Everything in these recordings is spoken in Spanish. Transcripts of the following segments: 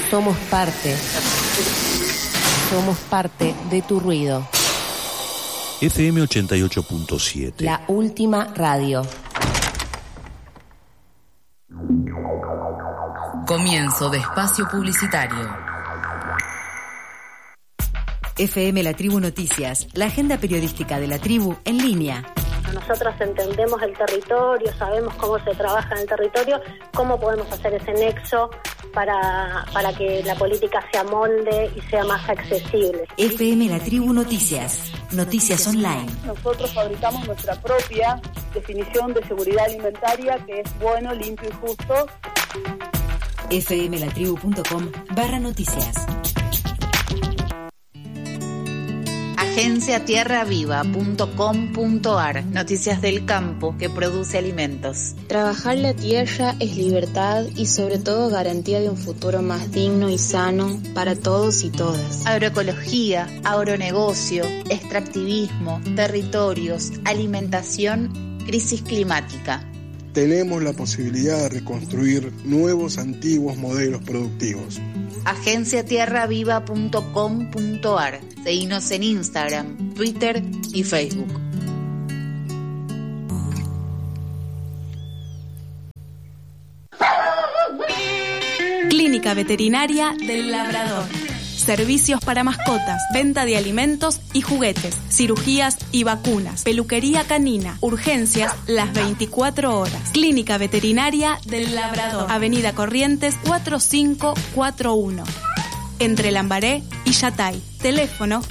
Somos parte de tu ruido. FM 88.7. La última radio. Comienzo de espacio publicitario. FM La Tribu Noticias, la agenda periodística de La Tribu en línea. Nosotros entendemos el territorio, sabemos cómo se trabaja en el territorio, cómo podemos hacer ese nexo para que la política se amolde y sea más accesible. FM La Tribu Noticias, noticias online. Nosotros fabricamos nuestra propia definición de seguridad alimentaria, que es bueno, limpio y justo. fmlatribu.com/noticias. Agenciatierraviva.com.ar. Noticias del campo que produce alimentos. Trabajar la tierra es libertad y sobre todo garantía de un futuro más digno y sano para todos y todas. Agroecología, agronegocio, extractivismo, territorios, alimentación, crisis climática. Tenemos la posibilidad de reconstruir nuevos antiguos modelos productivos. Agenciatierraviva.com.ar. Seguinos en Instagram, Twitter y Facebook. Clínica Veterinaria del Labrador. Servicios para mascotas, venta de alimentos y juguetes, cirugías y vacunas, peluquería canina, urgencias las 24 horas. Clínica Veterinaria del Labrador, Avenida Corrientes 4541. Entre Lambaré y Yatay. Teléfono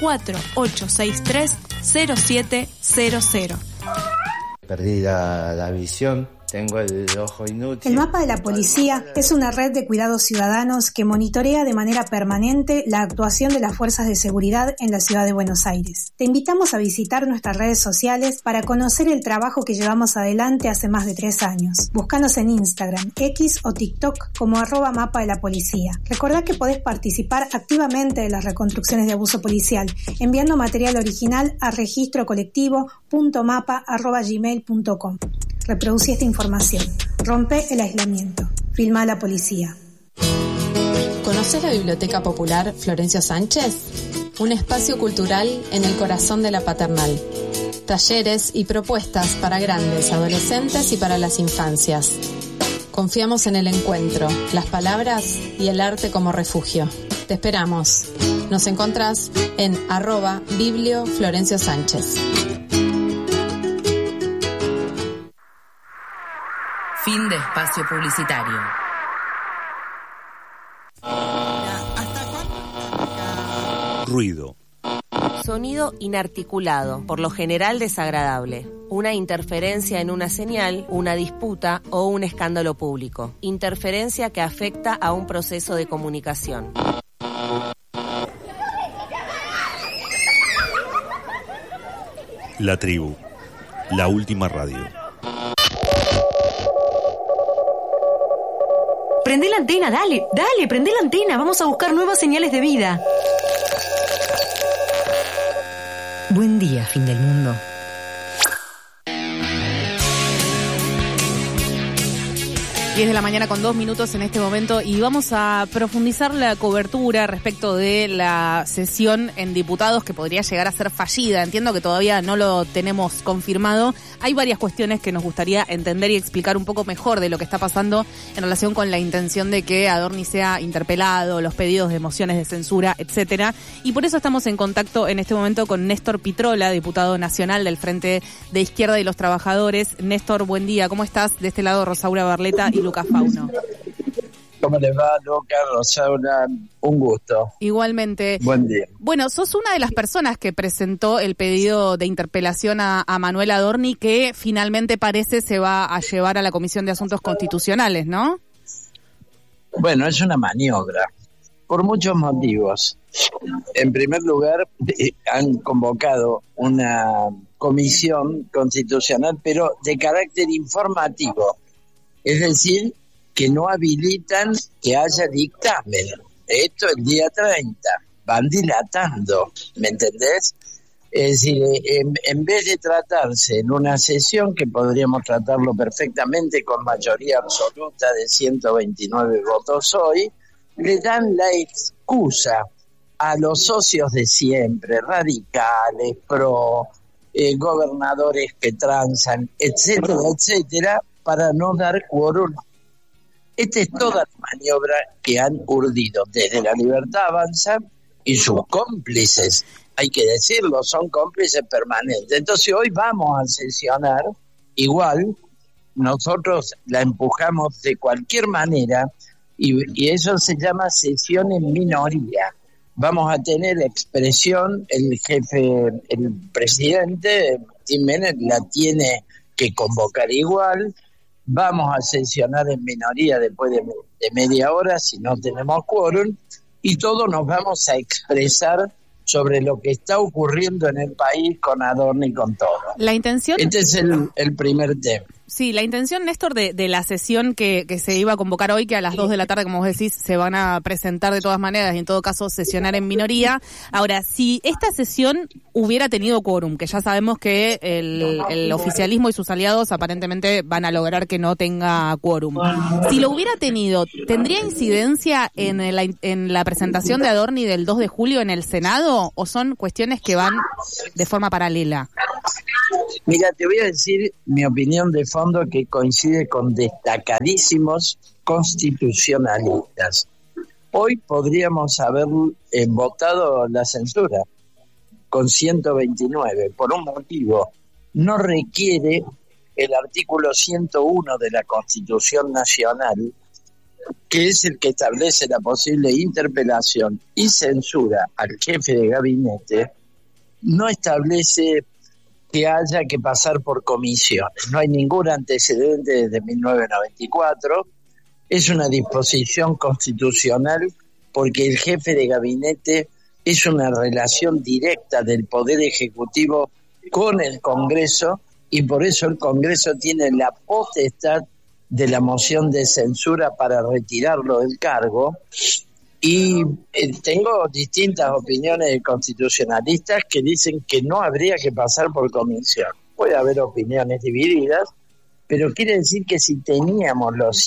4863-0700. Perdí la visión. Tengo el ojo inútil. El Mapa de la Policía es una red de cuidados ciudadanos que monitorea de manera permanente la actuación de las fuerzas de seguridad en la ciudad de Buenos Aires. Te invitamos a visitar nuestras redes sociales para conocer el trabajo que llevamos adelante hace más de 3 años. Búscanos en Instagram, X o TikTok como @Mapa de la Policía. Recordá que podés participar activamente de las reconstrucciones de abuso policial enviando material original a registrocolectivo.mapa@gmail.com. Reproducí esta información. Rompe el aislamiento. Filma a la policía. ¿Conoces la Biblioteca Popular Florencio Sánchez? Un espacio cultural en el corazón de la Paternal. Talleres y propuestas para grandes, adolescentes y para las infancias. Confiamos en el encuentro, las palabras y el arte como refugio. Te esperamos. Nos encontrás en @biblioflorenciosánchez. Fin de espacio publicitario. Ruido. Sonido inarticulado, por lo general desagradable. Una interferencia en una señal, una disputa o un escándalo público. Interferencia que afecta a un proceso de comunicación. La Tribu. La última radio. Prendé la antena, dale, prendé la antena, vamos a buscar nuevas señales de vida. Buen día, fin del mundo. 10 de la mañana con 2 minutos en este momento y vamos a profundizar la cobertura respecto de la sesión en diputados que podría llegar a ser fallida. Entiendo que todavía no lo tenemos confirmado. Hay varias cuestiones que nos gustaría entender y explicar un poco mejor de lo que está pasando en relación con la intención de que Adorni sea interpelado, los pedidos de mociones de censura, etcétera. Y por eso estamos en contacto en este momento con Néstor Pitrola, diputado nacional del Frente de Izquierda y los Trabajadores. Néstor, buen día. ¿Cómo estás? De este lado, Rosaura Barleta y Lucas Fauno. ¿Cómo les va, Lucas, Rosaura? Un gusto. Igualmente. Buen día. Bueno, sos una de las personas que presentó el pedido de interpelación a Manuel Adorni, que finalmente parece se va a llevar a la Comisión de Asuntos Constitucionales, ¿no? Bueno, es una maniobra, por muchos motivos. En primer lugar, han convocado una comisión constitucional, pero de carácter informativo. Es decir, que no habilitan que haya dictamen. Esto el día 30. Van dilatando, ¿me entendés? Es decir, en vez de tratarse en una sesión, que podríamos tratarlo perfectamente con mayoría absoluta de 129 votos hoy, le dan la excusa a los socios de siempre, radicales, gobernadores que transan, etcétera, etcétera, para no dar quórum. Esta es toda la maniobra que han urdido desde La Libertad Avanza y sus cómplices, hay que decirlo, son cómplices permanentes. Entonces hoy vamos a sesionar, igual, nosotros la empujamos de cualquier manera, y eso se llama sesión en minoría. Vamos a tener expresión, el presidente Jiménez la tiene que convocar igual, vamos a sesionar en minoría después de media hora si no tenemos quórum, y todos nos vamos a expresar sobre lo que está ocurriendo en el país con Adorni y con todo. La intención... Este es el primer tema. Sí, la intención, Néstor, de la sesión que se iba a convocar hoy, que a las 2 de la tarde, como vos decís, se van a presentar de todas maneras y en todo caso sesionar en minoría. Ahora, si esta sesión hubiera tenido quórum, que ya sabemos que el oficialismo y sus aliados aparentemente van a lograr que no tenga quórum. Si lo hubiera tenido, ¿tendría incidencia en la presentación de Adorni del 2 de julio en el Senado o son cuestiones que van de forma paralela? Mira, te voy a decir mi opinión de fondo que coincide con destacadísimos constitucionalistas. Hoy podríamos haber votado la censura con 129 por un motivo. No requiere el artículo 101 de la Constitución Nacional, que es el que establece la posible interpelación y censura al jefe de gabinete, no establece que haya que pasar por comisiones. No hay ningún antecedente desde 1994. Es una disposición constitucional porque el jefe de gabinete es una relación directa del Poder Ejecutivo con el Congreso y por eso el Congreso tiene la potestad de la moción de censura para retirarlo del cargo. Y tengo distintas opiniones de constitucionalistas que dicen que no habría que pasar por comisión. Puede haber opiniones divididas, pero quiere decir que si teníamos los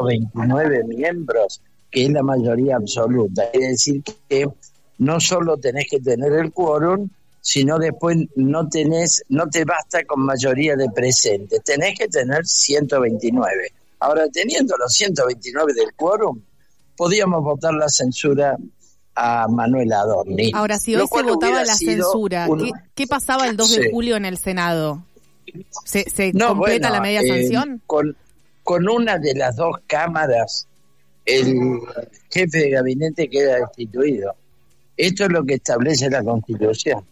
129 miembros, que es la mayoría absoluta, quiere decir que no solo tenés que tener el quórum, sino después no te basta con mayoría de presentes, tenés que tener 129. Ahora, teniendo los 129 del quórum, podíamos votar la censura a Manuel Adorni. Ahora, si hoy se votaba la censura, ¿qué pasaba el 2 de julio en el Senado? ¿Se completa la media sanción? Con una de las dos cámaras, el jefe de gabinete queda destituido. Esto es lo que establece la Constitución.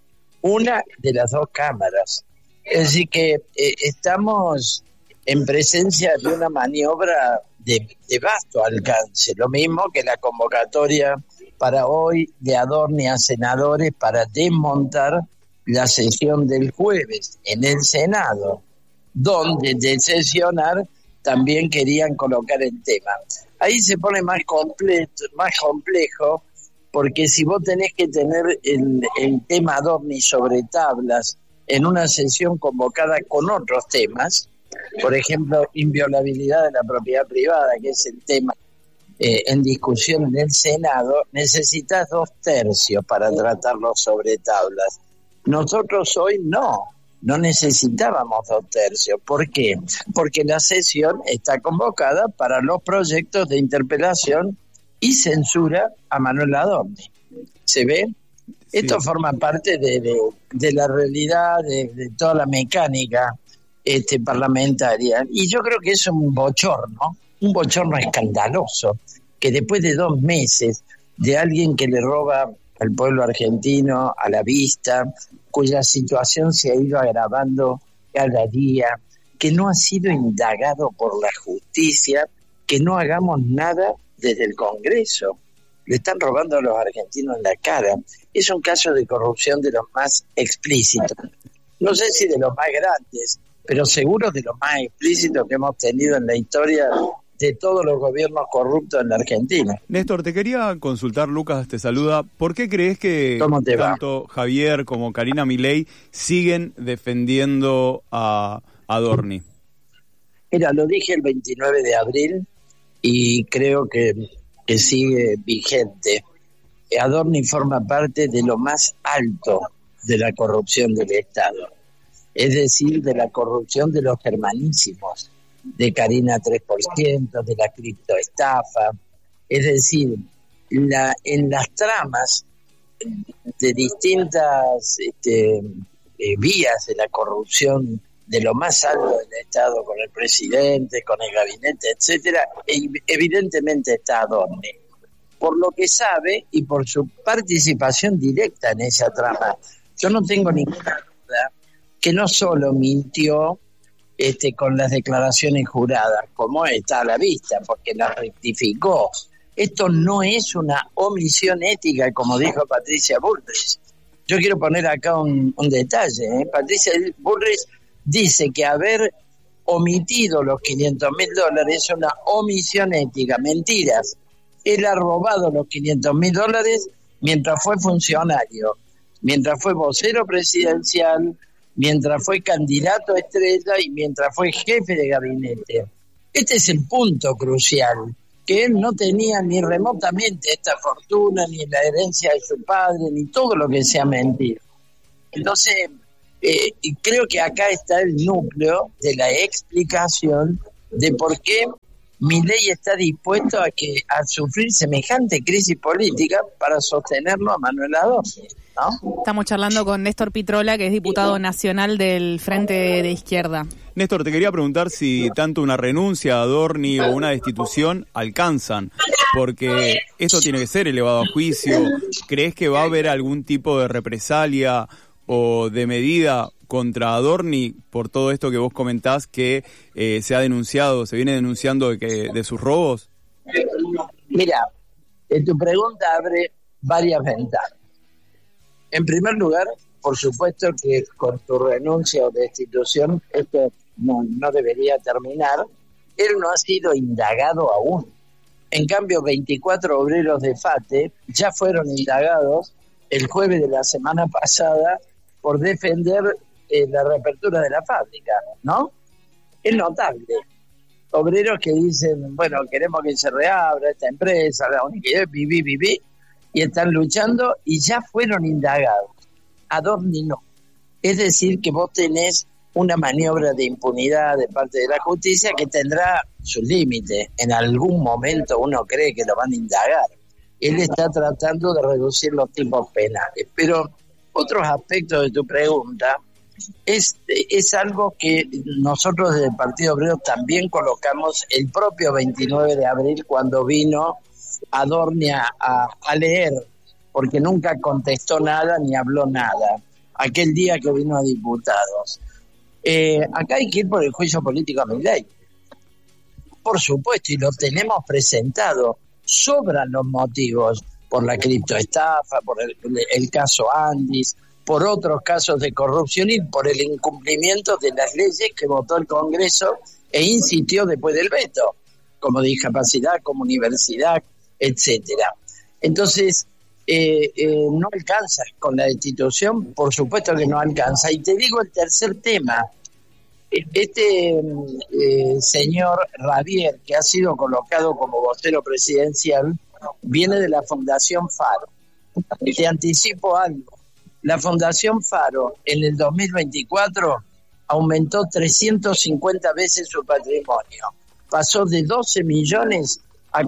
Una de las dos cámaras. Es decir que estamos en presencia de una maniobra de vasto alcance, lo mismo que la convocatoria para hoy de Adorni a senadores para desmontar la sesión del jueves en el Senado, donde de sesionar también querían colocar el tema. Ahí se pone más complejo, porque si vos tenés que tener el tema Adorni sobre tablas en una sesión convocada con otros temas, por ejemplo, inviolabilidad de la propiedad privada, que es el tema en discusión en el Senado, necesitas 2/3 para tratarlo sobre tablas. Nosotros hoy no necesitábamos 2/3. ¿Por qué? Porque la sesión está convocada para los proyectos de interpelación y censura a Manuel Adorni. ¿Se ve? Sí. Esto forma parte de la realidad, de toda la mecánica parlamentaria, y yo creo que es un bochorno escandaloso, que después de 2 meses de alguien que le roba al pueblo argentino a la vista, cuya situación se ha ido agravando cada día, que no ha sido indagado por la justicia, que no hagamos nada desde el Congreso. Le están robando a los argentinos en la cara. Es un caso de corrupción de los más explícitos. No sé si de los más grandes, pero seguro de los más explícitos que hemos tenido en la historia de todos los gobiernos corruptos en la Argentina. Néstor, te quería consultar, Lucas te saluda, ¿por qué crees que tanto Javier como Karina Milei siguen defendiendo a Adorni? Mira, lo dije el 29 de abril y creo que que sigue vigente, Adorni forma parte de lo más alto de la corrupción del Estado, es decir, de la corrupción de los germanísimos, de Carina 3%, de la criptoestafa, es decir, en las tramas de distintas vías de la corrupción de lo más alto del Estado, con el presidente, con el gabinete, etcétera, evidentemente está Adorni, por lo que sabe y por su participación directa en esa trama. Yo no tengo ninguna duda que no solo mintió con las declaraciones juradas, como está a la vista, porque las rectificó. Esto no es una omisión ética, como dijo Patricia Bullrich. Yo quiero poner acá un detalle. Patricia Bullrich dice que haber omitido los $500.000 es una omisión ética. Mentiras. Él ha robado los $500.000 mientras fue funcionario, mientras fue vocero presidencial, mientras fue candidato a estrella y mientras fue jefe de gabinete. Este es el punto crucial, que él no tenía ni remotamente esta fortuna, ni la herencia de su padre, ni todo lo que sea mentido. Entonces, creo que acá está el núcleo de la explicación de por qué Milei está dispuesto a sufrir semejante crisis política para sostenerlo a Manuel Adorni, ¿no? Estamos charlando con Néstor Pitrola, que es diputado nacional del Frente de Izquierda. Néstor, te quería preguntar si tanto una renuncia a Adorni o una destitución alcanzan, porque esto tiene que ser elevado a juicio. ¿Crees que va a haber algún tipo de represalia o de medida contra Adorni por todo esto que vos comentás que se viene denunciando de sus robos? Mira, tu pregunta abre varias ventanas. En primer lugar, por supuesto que con tu renuncia o destitución esto no debería terminar. Él no ha sido indagado aún. En cambio, 24 obreros de FATE ya fueron indagados el jueves de la semana pasada por defender la reapertura de la fábrica, ¿no? Es notable. Obreros que dicen, bueno, queremos que se reabra esta empresa, la única viví, y están luchando y ya fueron indagados. Adorni no. Es decir, que vos tenés una maniobra de impunidad de parte de la justicia que tendrá sus límites. En algún momento uno cree que lo van a indagar. Él está tratando de reducir los tipos penales. Pero otros aspectos de tu pregunta es algo que nosotros desde el Partido Obrero también colocamos el propio 29 de abril cuando vino Adorni a leer, porque nunca contestó nada ni habló nada, aquel día que vino a diputados. Acá hay que ir por el juicio político a Milei, por supuesto, y lo tenemos presentado. Sobran los motivos por la criptoestafa, por el caso Andis, por otros casos de corrupción y por el incumplimiento de las leyes que votó el Congreso e insistió después del veto, como discapacidad, como universidad, etcétera. Entonces, no alcanza con la destitución, por supuesto que no alcanza. Y te digo el tercer tema. Este señor Javier, que ha sido colocado como vocero presidencial, viene de la Fundación Faro. Te anticipo algo. La Fundación Faro en el 2024 aumentó 350 veces su patrimonio. Pasó de 12 millones a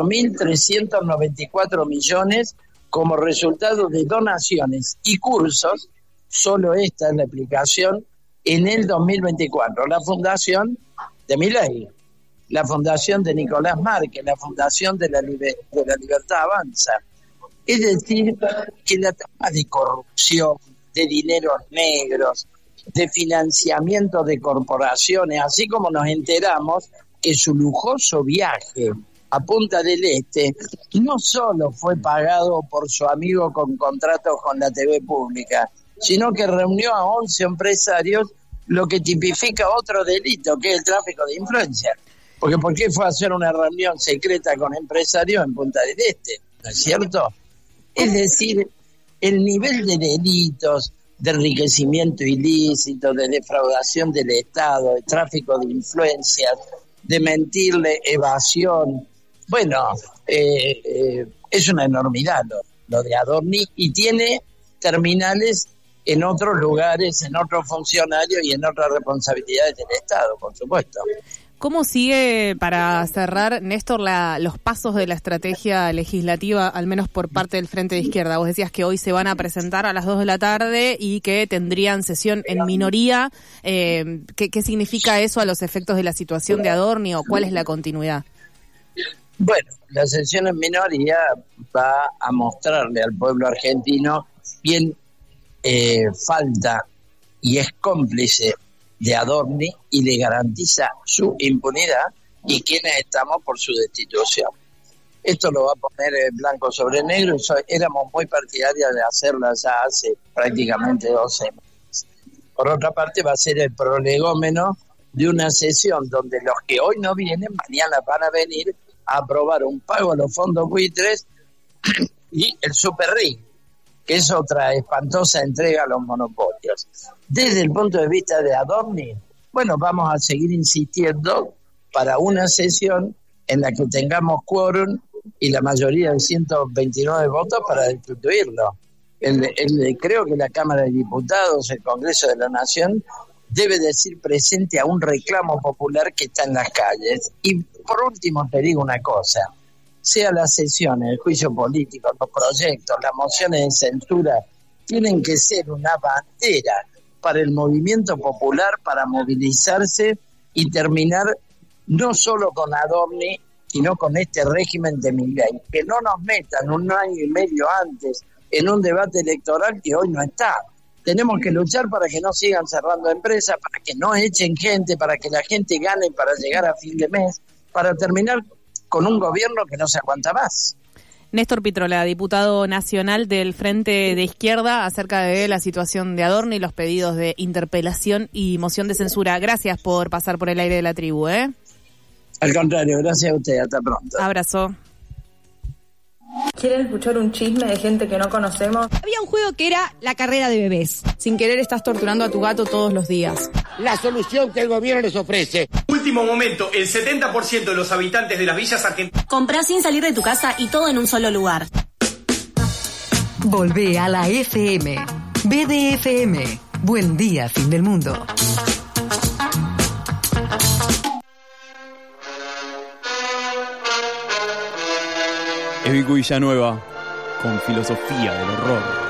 4.394 millones como resultado de donaciones y cursos. Solo esta es la explicación en el 2024. La fundación de Milei, la fundación de Nicolás Márquez, la fundación de la Libertad Avanza. Es decir, que la trama de corrupción, de dineros negros, de financiamiento de corporaciones, así como nos enteramos que su lujoso viaje a Punta del Este no solo fue pagado por su amigo con contratos con la TV pública, sino que reunió a 11 empresarios, lo que tipifica otro delito, que es el tráfico de influencia. Porque ¿por qué fue a hacer una reunión secreta con empresarios en Punta del Este? ¿No es cierto? Es decir, el nivel de delitos, de enriquecimiento ilícito, de defraudación del Estado, de tráfico de influencias, de mentirle, evasión, Bueno, es una enormidad lo de Adorni, y tiene terminales en otros lugares, en otros funcionarios y en otras responsabilidades del Estado, por supuesto. ¿Cómo sigue, para cerrar, Néstor, los pasos de la estrategia legislativa, al menos por parte del Frente de Izquierda? Vos decías que hoy se van a presentar a las 2 de la tarde y que tendrían sesión en minoría. ¿Qué significa eso a los efectos de la situación de Adorni, o cuál es la continuidad? Bueno, la sesión en minoría va a mostrarle al pueblo argentino quién falta y es cómplice de Adorni y le garantiza su impunidad, y quienes estamos por su destitución. Esto lo va a poner blanco sobre negro, y éramos muy partidarios de hacerla ya hace prácticamente 12 meses. Por otra parte, va a ser el prolegómeno de una sesión donde los que hoy no vienen, mañana van a venir a aprobar un pago a los fondos buitres y el Super RIC, que es otra espantosa entrega a los monopolios. Desde el punto de vista de Adorni, bueno, vamos a seguir insistiendo para una sesión en la que tengamos quórum y la mayoría de 129 votos para destituirlo. Creo que la Cámara de Diputados, el Congreso de la Nación, debe decir presente a un reclamo popular que está en las calles. Y por último te digo una cosa, sea las sesiones, el juicio político, los proyectos, las mociones de censura, tienen que ser una bandera para el movimiento popular, para movilizarse y terminar no solo con Adorni, sino con este régimen de Milei, que no nos metan un año y medio antes en un debate electoral que hoy no está. Tenemos que luchar para que no sigan cerrando empresas, para que no echen gente, para que la gente gane para llegar a fin de mes, para terminar con un gobierno que no se aguanta más. Néstor Pitrola, diputado nacional del Frente de Izquierda, acerca de la situación de Adorni y los pedidos de interpelación y moción de censura. Gracias por pasar por el aire de la tribu, ¿eh? Al contrario, gracias a usted. Hasta pronto. Abrazo. ¿Quieren escuchar un chisme de gente que no conocemos? Había un juego que era la carrera de bebés. Sin querer estás torturando a tu gato todos los días. La solución que el gobierno les ofrece. Último momento, el 70% de los habitantes de las villas argentinas. Comprá sin salir de tu casa y todo en un solo lugar. Volvé a la FM. BDFM. Buen día, fin del mundo. Es Vicu Villanueva, con filosofía del horror.